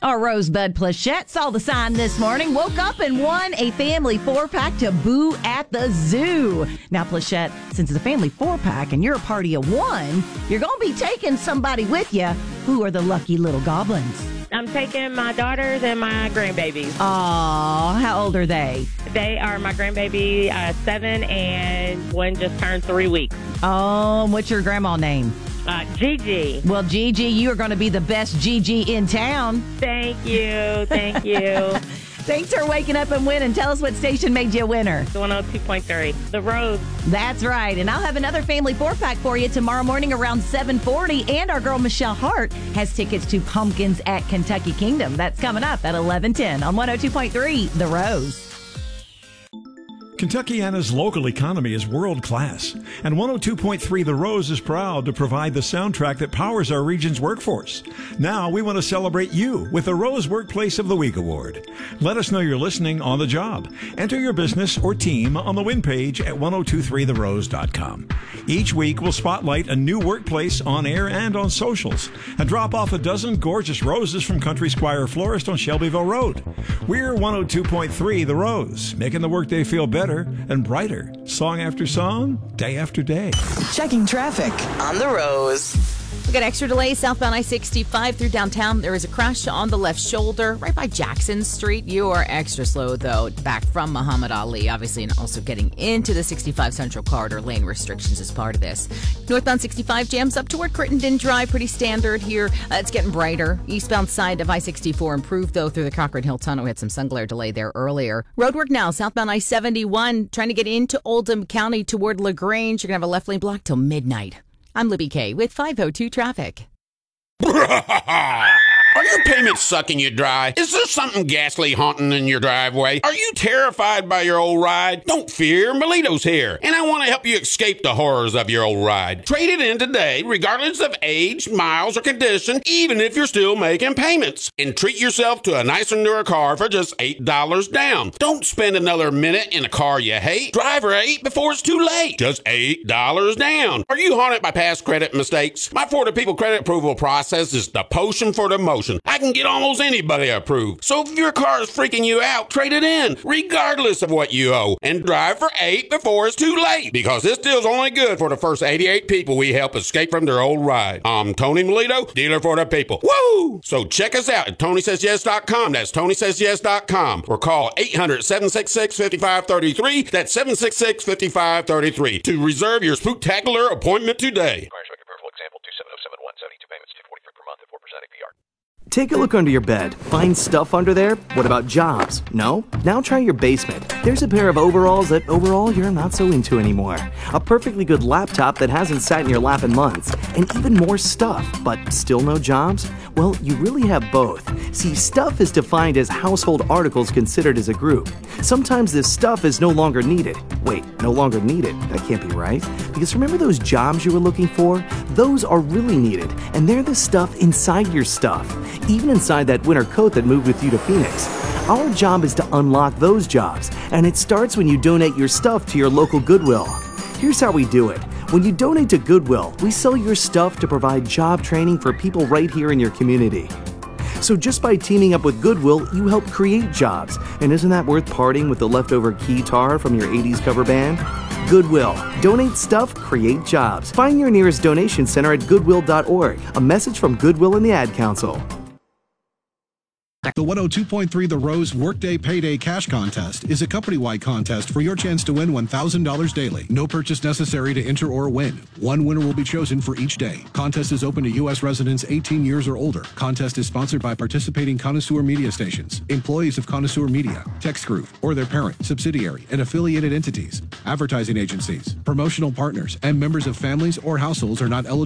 Our Rosebud Plachette saw the sign this morning, woke up and won a family 4-pack to Boo at the Zoo. Now, Plachette, since it's a family 4-pack and you're a party of one, you're going to be taking somebody with you. Who are the lucky little goblins? I'm taking my daughters and my grandbabies. Aw, how old are they? They are my grandbaby, 7, and one just turned 3 weeks. Oh, what's your grandma name? Gigi. Well, Gigi, you are going to be the best Gigi in town. Thank you. Thank you. Thanks for waking up and winning. Tell us what station made you a winner. 102.3. The Rose. That's right. And I'll have another family 4-pack for you tomorrow morning around 7:40. And our girl Michelle Hart has tickets to Pumpkins at Kentucky Kingdom. That's coming up at 11:10 on 102.3 The Rose. Kentuckiana's local economy is world-class, and 102.3 The Rose is proud to provide the soundtrack that powers our region's workforce. Now we want to celebrate you with the Rose Workplace of the Week Award. Let us know you're listening on the job. Enter your business or team on the win page at 1023therose.com. Each week we'll spotlight a new workplace on air and on socials, and drop off a dozen gorgeous roses from Country Squire Florist on Shelbyville Road. We're 102.3 The Rose, making the workday feel better and brighter, song after song, day after day. Checking traffic on The Rose. We got extra delay southbound I-65 through downtown. There is a crash on the left shoulder right by Jackson Street. You are extra slow, though, back from Muhammad Ali, obviously, and also getting into the 65 Central Corridor. Lane restrictions as part of this. Northbound 65 jams up toward Crittenden Drive. Pretty standard here. It's getting brighter. Eastbound side of I-64 improved, though, through the Cochrane Hill Tunnel. We had some sun glare delay there earlier. Roadwork now, southbound I-71, trying to get into Oldham County toward LaGrange. You're going to have a left lane block till midnight. I'm Libby Kay with 502 Traffic. Are your payments sucking you dry? Is there something ghastly haunting in your driveway? Are you terrified by your old ride? Don't fear, Melito's here, and I want to help you escape the horrors of your old ride. Trade it in today, regardless of age, miles, or condition, even if you're still making payments. And treat yourself to a nicer, newer car for just $8 down. Don't spend another minute in a car you hate. Drive right before it's too late. Just $8 down. Are you haunted by past credit mistakes? My Florida People credit approval process is the potion for the motion. I can get almost anybody approved. So if your car is freaking you out, trade it in, regardless of what you owe, and drive for $8 before it's too late, because this deal's only good for the first 88 people we help escape from their old ride. I'm Tony Melito, dealer for the people. Woo! So check us out at TonySaysYes.com. That's TonySaysYes.com. Or call 800-766-5533. That's 766-5533 to reserve your spooktacular appointment today. Example 27071, 72 payments, $243 per month at 4% APR. Take a look under your bed. Find stuff under there? What about jobs? No? Now try your basement. There's a pair of overalls that overall you're not so into anymore. A perfectly good laptop that hasn't sat in your lap in months. And even more stuff, but still no jobs? Well, you really have both. See, stuff is defined as household articles considered as a group. Sometimes this stuff is no longer needed. Wait, no longer needed? That can't be right. Because remember those jobs you were looking for? Those are really needed, and they're the stuff inside your stuff. Even inside that winter coat that moved with you to Phoenix. Our job is to unlock those jobs, and it starts when you donate your stuff to your local Goodwill. Here's how we do it. When you donate to Goodwill, we sell your stuff to provide job training for people right here in your community. So just by teaming up with Goodwill, you help create jobs. And isn't that worth parting with the leftover guitar from your 80s cover band? Goodwill. Donate stuff, create jobs. Find your nearest donation center at goodwill.org. A message from Goodwill and the Ad Council. The 102.3 The Rose Workday Payday Cash Contest is a company-wide contest for your chance to win $1,000 daily. No purchase necessary to enter or win. One winner will be chosen for each day. Contest is open to U.S. residents 18 years or older. Contest is sponsored by participating Connoisseur media stations, employees of Connoisseur Media, Text Group, or their parent, subsidiary, and affiliated entities, advertising agencies, promotional partners, and members of families or households are not eligible